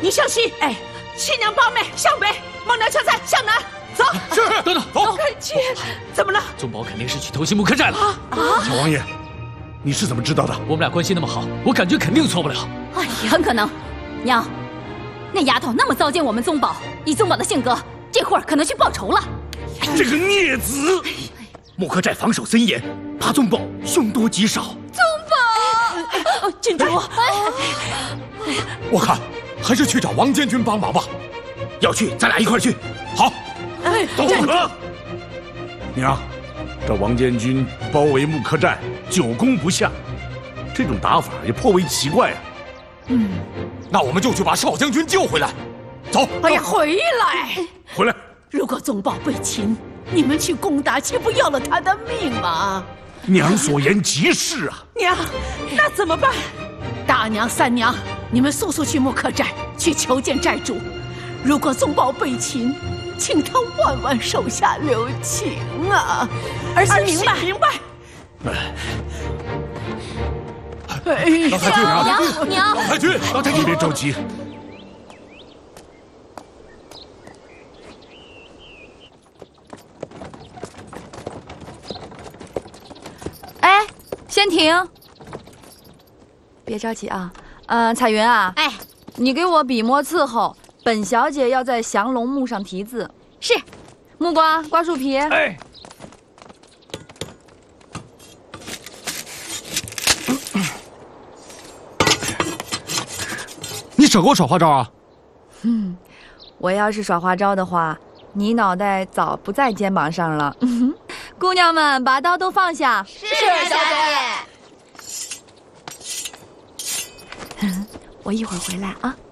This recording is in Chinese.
你向西，哎，七娘八妹向北，孟娘乔在向南。走， 是，等等，走。 姐，怎么了？ 宗保肯定是去偷袭木刻寨了。 小王爷，你是怎么知道的？ 我们俩关系那么好，我感觉肯定错不了。 哎呀，很可能。娘，那丫头那么糟践我们宗保，以宗保的性格，这会儿可能去报仇了。 这个孽子！ 木刻寨防守森严，怕宗保凶多吉少。 宗保， 郡主， 我看还是去找王监军帮忙吧。 要去，咱俩一块去。 好， 哎， 走。娘，这王监军包围木刻寨，久攻不下，这种打法也颇为奇怪啊。 那我们就去把少将军救回来。走。 哎呀，回来！ 回来。 如果宗保被擒，你们去攻打，岂不要了他的命吗？ 娘所言极是啊。 娘，那怎么办？大娘、三娘，你们速速去木刻寨去求见寨主。如果宗保被擒，请他万万手下留情啊！儿媳明白，明白。 老太君， 娘， 老太君，老太君，别着急。 哎，先停，别着急啊。彩云啊， 哎， 你给我笔墨伺候，本小姐要在降龙木上题字。 是。 木瓜刮树皮。 哎。 你少给我耍花招啊！ 我要是耍花招的话，你脑袋早不在肩膀上了。姑娘们，把刀都放下。 是小姐。 我一会儿回来啊。